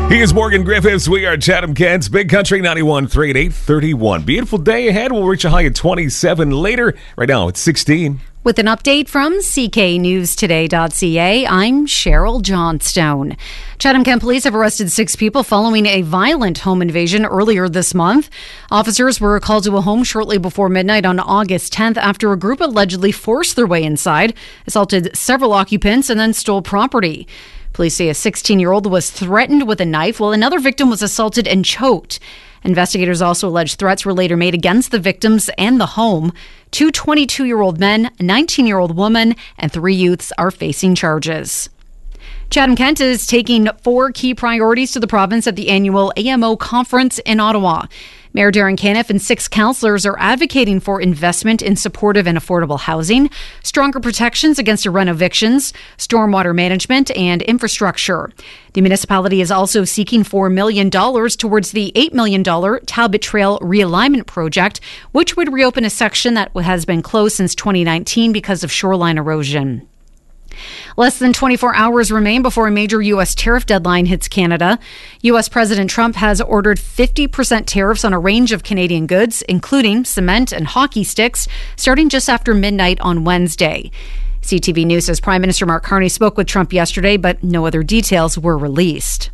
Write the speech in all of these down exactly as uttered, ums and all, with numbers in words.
He is Morgan Griffiths. We are Chatham Kent's Big Country ninety-one point three at eight thirty-one. Beautiful day ahead. We'll reach a high of twenty-seven later. Right now, it's sixteen. With an update from C K News Today dot C A, I'm Cheryl Johnstone. Chatham Kent police have arrested six people following a violent home invasion earlier this month. Officers were called to a home shortly before midnight on August tenth after a group allegedly forced their way inside, assaulted several occupants, and then stole property. Police say a sixteen-year-old was threatened with a knife while another victim was assaulted and choked. Investigators also allege threats were later made against the victims and the home. Two twenty-two-year-old men, a nineteen-year-old woman, and three youths are facing charges. Chatham Kent is taking four key priorities to the province at the annual A M O conference in Ottawa. Mayor Darren Caniff and six councillors are advocating for investment in supportive and affordable housing, stronger protections against rent evictions, stormwater management, and infrastructure. The municipality is also seeking four million dollars towards the eight million dollars Talbot Trail realignment project, which would reopen a section that has been closed since twenty nineteen because of shoreline erosion. Less than twenty-four hours remain before a major U S tariff deadline hits Canada. U S President Trump has ordered fifty percent tariffs on a range of Canadian goods, including cement and hockey sticks, starting just after midnight on Wednesday. C T V News says Prime Minister Mark Carney spoke with Trump yesterday, but no other details were released.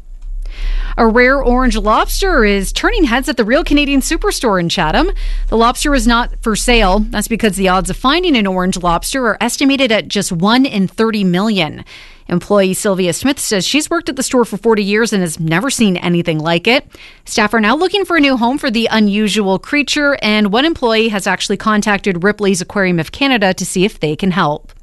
A rare orange lobster is turning heads at the Real Canadian Superstore in Chatham. The lobster is not for sale. That's because the odds of finding an orange lobster are estimated at just one in thirty million. Employee Sylvia Smith says she's worked at the store for forty years and has never seen anything like it. Staff are now looking for a new home for the unusual creature, and one employee has actually contacted Ripley's Aquarium of Canada to see if they can help.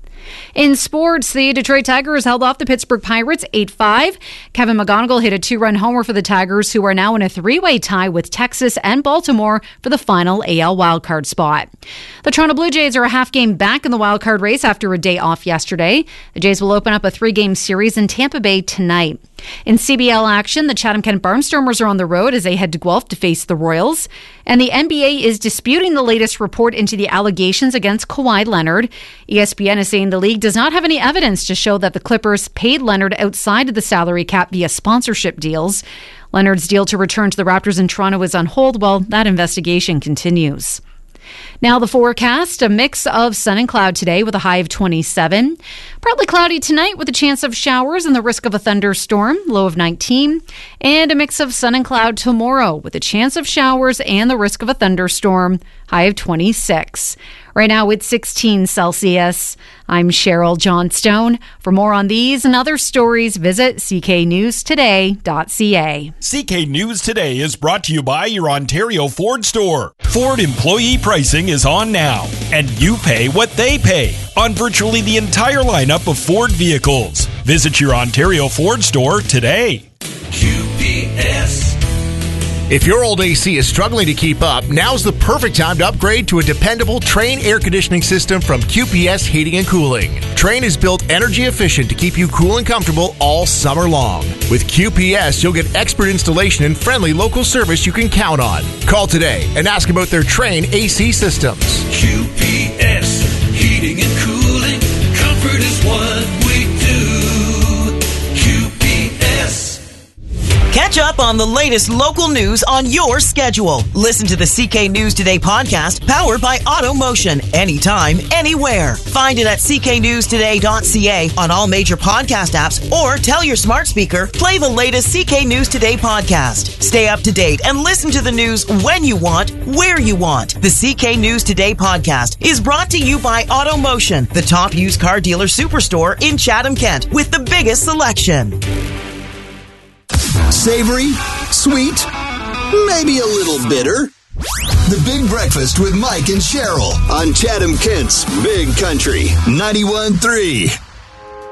In sports, the Detroit Tigers held off the Pittsburgh Pirates eight five. Kevin McGonigal hit a two-run homer for the Tigers, who are now in a three-way tie with Texas and Baltimore for the final A L wildcard spot. The Toronto Blue Jays are a half game back in the wildcard race after a day off yesterday. The Jays will open up a three-game series in Tampa Bay tonight. In C B L action, the Chatham Kent Barnstormers are on the road as they head to Guelph to face the Royals. And the N B A is disputing the latest report into the allegations against Kawhi Leonard. E S P N is saying the league does not have any evidence to show that the Clippers paid Leonard outside of the salary cap via sponsorship deals. Leonard's deal to return to the Raptors in Toronto is on hold while that investigation continues. Now the forecast, a mix of sun and cloud today with a high of twenty-seven. Partly cloudy tonight with a chance of showers and the risk of a thunderstorm, low of nineteen. And a mix of sun and cloud tomorrow with a chance of showers and the risk of a thunderstorm, high of twenty-six. Right now it's sixteen Celsius. I'm Cheryl Johnstone. For more on these and other stories, visit C K News Today dot C A. C K News Today is brought to you by your Ontario Ford store. Ford employee pricing is on now, and you pay what they pay on virtually the entire lineup of Ford vehicles. Visit your Ontario Ford store today. Q P S. If your old A C is struggling to keep up, now's the perfect time to upgrade to a dependable Trane air conditioning system from Q P S Heating and Cooling. Trane is built energy efficient to keep you cool and comfortable all summer long. With Q P S, you'll get expert installation and friendly local service you can count on. Call today and ask about their Trane A C systems. Q P S Heating and Cooling. Comfort is what we do. Q P S. Catch up on the latest local news on your schedule. Listen to the C K News Today podcast, powered by AutoMotion, anytime, anywhere. Find it at C K News Today dot C A on all major podcast apps, or tell your smart speaker, play the latest C K News Today podcast. Stay up to date and listen to the news when you want, where you want. The C K News Today podcast is brought to you by AutoMotion, the top used car dealer superstore in Chatham, Kent, with the biggest selection. Savory, sweet, maybe a little bitter. The Big Breakfast with Mike and Cheryl on Chatham Kent's Big Country ninety-one point three.